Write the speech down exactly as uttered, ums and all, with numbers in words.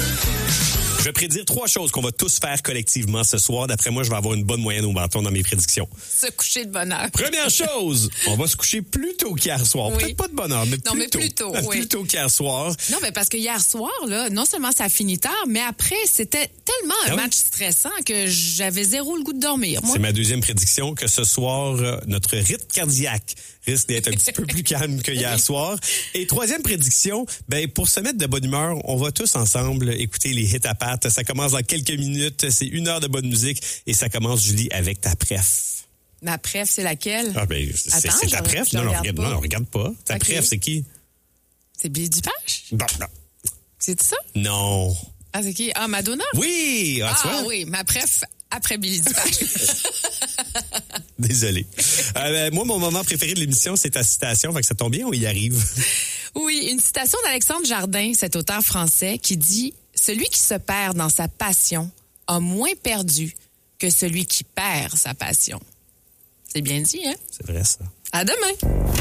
Je vais prédire trois choses qu'on va tous faire collectivement ce soir. D'après moi, je vais avoir une bonne moyenne au bâton dans mes prédictions. Se coucher de bonne heure. Première chose, on va se coucher plus tôt qu'hier soir. Oui. Peut-être pas de bonne heure, mais non, plus mais tôt. plus tôt, oui. Plus tôt qu'hier soir. Non, mais parce que hier soir, là, non seulement ça finit tard, mais après, c'était tellement un Ah oui? match stressant que j'avais zéro le goût de dormir. Moi. C'est ma deuxième prédiction que ce soir, euh, notre rythme cardiaque risque d'être un petit peu plus calme que hier soir. Et troisième prédiction, ben pour se mettre de bonne humeur, on va tous ensemble écouter les hits à pattes. Ça commence dans quelques minutes, c'est une heure de bonne musique et ça commence, Julie, avec ta préf. Ma préf, c'est laquelle? Ah ben, c'est, Attends, c'est ta je- préf? je Non, non, regarde regarde, pas. non, non, regarde pas. Ta Ok. préf, c'est qui? C'est Billy Dupage? Bon, non. C'est ça? Non. Ah, c'est qui? Ah, Madonna? Oui! Ah, tu Ah vois? oui, ma préf après Billy Dupage. Désolé. Euh, moi, mon moment préféré de l'émission, c'est ta citation. Fait que ça tombe bien, on y arrive. Oui, une citation d'Alexandre Jardin, cet auteur français, qui dit « Celui qui se perd dans sa passion a moins perdu que celui qui perd sa passion. » C'est bien dit, hein? C'est vrai, ça. À demain!